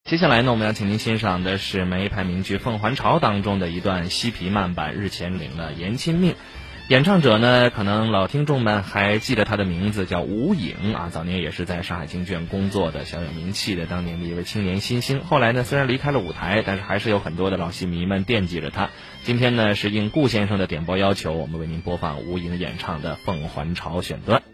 接下来呢，我们要请您欣赏的是梅派名剧《凤还巢》当中的一段西皮慢板，日前领了延亲命。演唱者呢，可能老听众们还记得他的名字叫吴颖啊，早年也是在上海京剧院工作的小有名气的当年的一位青年新星。后来呢，虽然离开了舞台，但是还是有很多的老戏迷们惦记着他。今天呢，是应顾先生的点播要求，我们为您播放吴颖演唱的《凤还巢》选段。